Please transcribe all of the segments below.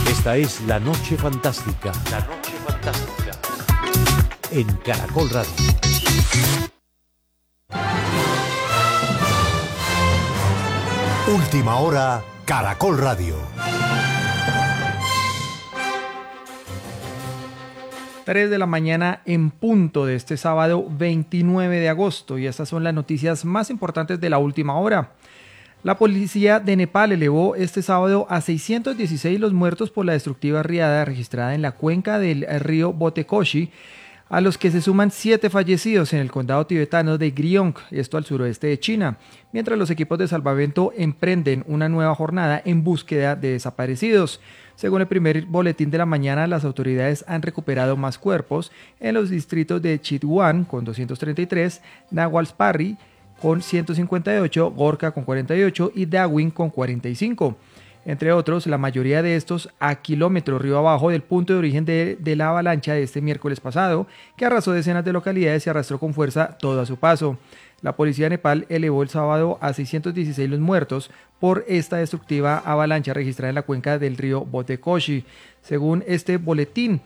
Esta es La Noche Fantástica. La Noche Fantástica. En Caracol Radio. Última hora, Caracol Radio. 3 de la mañana en punto de este sábado 29 de agosto, y estas son las noticias más importantes de la última hora. La policía de Nepal elevó este sábado a 616 los muertos por la destructiva riada registrada en la cuenca del río Botekoshi, a los que se suman 7 fallecidos en el condado tibetano de Gryong, esto al suroeste de China, mientras los equipos de salvamento emprenden una nueva jornada en búsqueda de desaparecidos. Según el primer boletín de la mañana, las autoridades han recuperado más cuerpos en los distritos de Chitwan con 233, Nagualsparri con 158, Gorkha con 48 y Dawin con 45. Entre otros, la mayoría de estos a kilómetros río abajo del punto de origen de la avalancha de este miércoles pasado, que arrasó decenas de localidades y arrastró con fuerza todo a su paso. La policía de Nepal elevó el sábado a 616 los muertos por esta destructiva avalancha registrada en la cuenca del río Botekoshi. Según este boletín,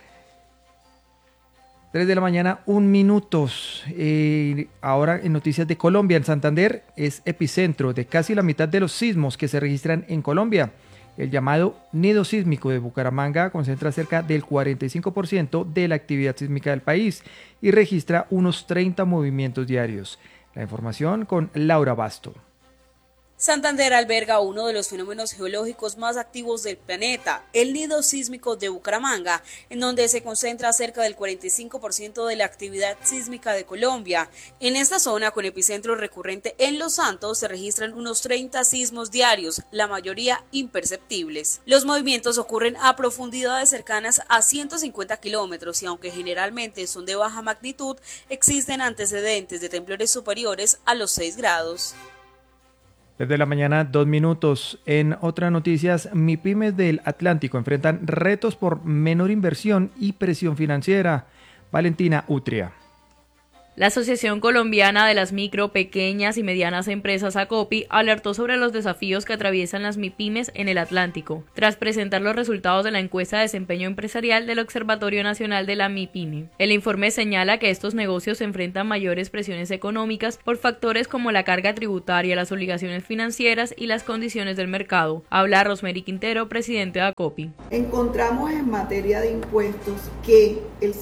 3 de la mañana, 1 minuto. Ahora en noticias de Colombia, en Santander es epicentro de casi la mitad de los sismos que se registran en Colombia. El llamado nido sísmico de Bucaramanga concentra cerca del 45% de la actividad sísmica del país y registra unos 30 movimientos diarios. La información con Laura Basto. Santander alberga uno de los fenómenos geológicos más activos del planeta, el nido sísmico de Bucaramanga, en donde se concentra cerca del 45% de la actividad sísmica de Colombia. En esta zona, con epicentro recurrente en Los Santos, se registran unos 30 sismos diarios, la mayoría imperceptibles. Los movimientos ocurren a profundidades cercanas a 150 kilómetros y aunque generalmente son de baja magnitud, existen antecedentes de temblores superiores a los 6 grados. Desde la mañana, 2 minutos. En otras noticias, MIPYMES del Atlántico enfrentan retos por menor inversión y presión financiera. Valentina Utria. La Asociación Colombiana de las Micro, Pequeñas y Medianas Empresas, ACOPI, alertó sobre los desafíos que atraviesan las MIPYMES en el Atlántico, tras presentar los resultados de la encuesta de desempeño empresarial del Observatorio Nacional de la MIPYME. El informe señala que estos negocios se enfrentan mayores presiones económicas por factores como la carga tributaria, las obligaciones financieras y las condiciones del mercado. Habla Rosemary Quintero, presidente de ACOPI. Encontramos en materia de impuestos que el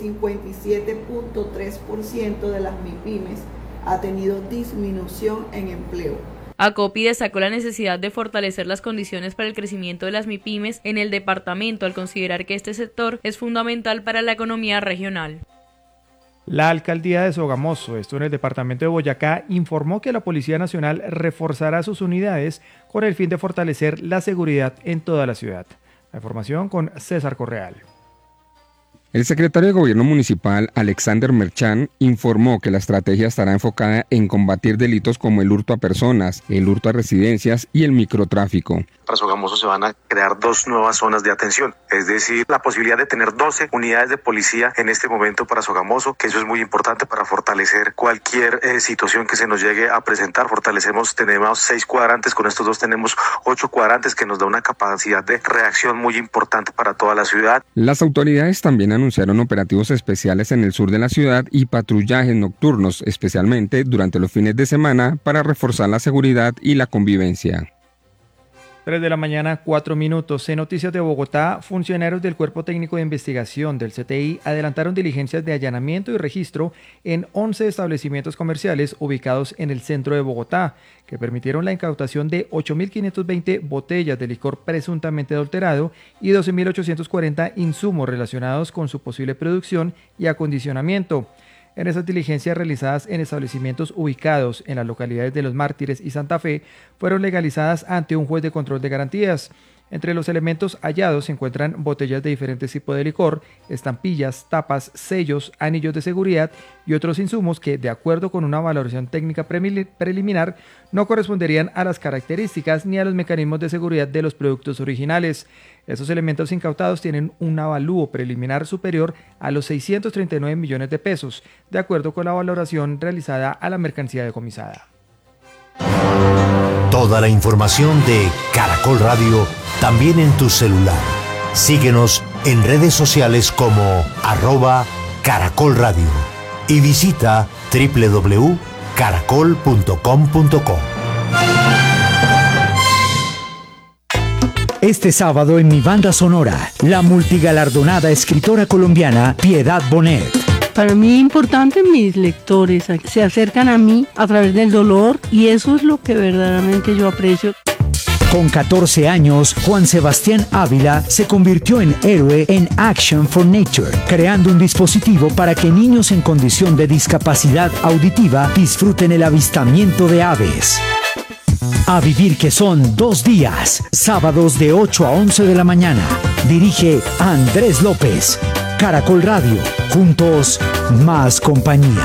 57.3% de las MIPYMES ha tenido disminución en empleo. ACOPI destacó la necesidad de fortalecer las condiciones para el crecimiento de las MIPYMES en el departamento al considerar que este sector es fundamental para la economía regional. La alcaldía de Sogamoso, esto en el departamento de Boyacá, informó que la Policía Nacional reforzará sus unidades con el fin de fortalecer la seguridad en toda la ciudad. La información con César Correal. El secretario de Gobierno Municipal, Alexander Merchan, informó que la estrategia estará enfocada en combatir delitos como el hurto a personas, el hurto a residencias y el microtráfico. Para Sogamoso se van a crear 2 nuevas zonas de atención, es decir, la posibilidad de tener 12 unidades de policía en este momento para Sogamoso, que eso es muy importante para fortalecer cualquier situación que se nos llegue a presentar. Tenemos 6 cuadrantes, con estos 2 tenemos 8 cuadrantes, que nos da una capacidad de reacción muy importante para toda la ciudad. Las autoridades también anunciaron operativos especiales en el sur de la ciudad y patrullajes nocturnos, especialmente durante los fines de semana, para reforzar la seguridad y la convivencia. 3 de la mañana, 4 minutos. En noticias de Bogotá, funcionarios del Cuerpo Técnico de Investigación del CTI adelantaron diligencias de allanamiento y registro en 11 establecimientos comerciales ubicados en el centro de Bogotá, que permitieron la incautación de 8.520 botellas de licor presuntamente adulterado y 12.840 insumos relacionados con su posible producción y acondicionamiento. En esas diligencias realizadas en establecimientos ubicados en las localidades de Los Mártires y Santa Fe, fueron legalizadas ante un juez de control de garantías. Entre los elementos hallados se encuentran botellas de diferentes tipos de licor, estampillas, tapas, sellos, anillos de seguridad y otros insumos que, de acuerdo con una valoración técnica preliminar, no corresponderían a las características ni a los mecanismos de seguridad de los productos originales. Estos elementos incautados tienen un avalúo preliminar superior a los 639 millones de pesos, de acuerdo con la valoración realizada a la mercancía decomisada. Toda la información de Caracol Radio también en tu celular. Síguenos en redes sociales como @Caracol Radio y visita www.caracol.com.co. Este sábado en mi banda sonora, la multigalardonada escritora colombiana Piedad Bonet. Para mí es importante, mis lectores se acercan a mí a través del dolor y eso es lo que verdaderamente yo aprecio. Con 14 años, Juan Sebastián Ávila se convirtió en héroe en Action for Nature, creando un dispositivo para que niños en condición de discapacidad auditiva disfruten el avistamiento de aves. A vivir, que son 2 días, sábados de 8 a 11 de la mañana. Dirige Andrés López. Caracol Radio, juntos, más compañía.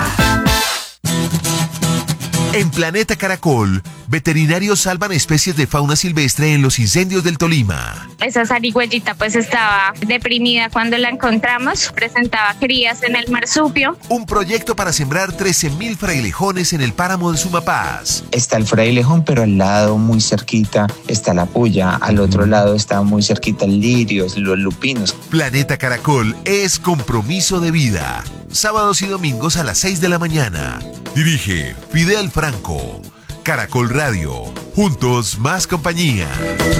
En Planeta Caracol, veterinarios salvan especies de fauna silvestre en los incendios del Tolima. Esa zarigüeyita pues estaba deprimida cuando la encontramos, presentaba crías en el marsupio. Un proyecto para sembrar 13.000 frailejones en el páramo de Sumapaz. Está el frailejón, pero al lado, muy cerquita, está la puya. Al otro lado está muy cerquita el lirios, los lupinos. Planeta Caracol es compromiso de vida. Sábados y domingos a las 6 de la mañana. Dirige Fidel Franco. Caracol Radio. Juntos, más compañía.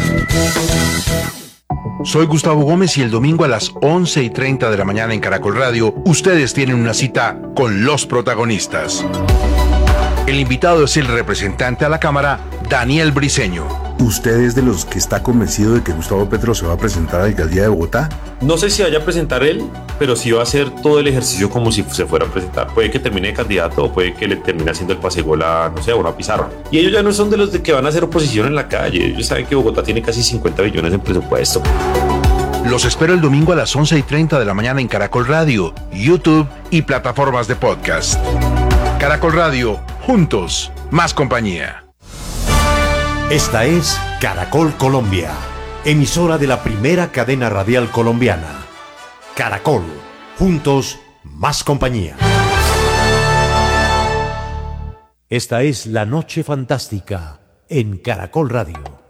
Soy Gustavo Gómez y el domingo a las 11:30 de la mañana en Caracol Radio, ustedes tienen una cita con los protagonistas. El invitado es el representante a la Cámara, Daniel Briceño. ¿Usted es de los que está convencido de que Gustavo Petro se va a presentar a la alcaldía de Bogotá? No sé si vaya a presentar él, pero sí va a hacer todo el ejercicio como si se fuera a presentar. Puede que termine de candidato o puede que le termine haciendo el pasegol a, no sé, a una pizarra. Y ellos ya no son de los que van a hacer oposición en la calle. Ellos saben que Bogotá tiene casi 50 billones en presupuesto. Los espero el domingo a las 11:30 de la mañana en Caracol Radio, YouTube y plataformas de podcast. Caracol Radio, juntos, más compañía. Esta es Caracol Colombia, emisora de la primera cadena radial colombiana. Caracol, juntos, más compañía. Esta es La Noche Fantástica en Caracol Radio.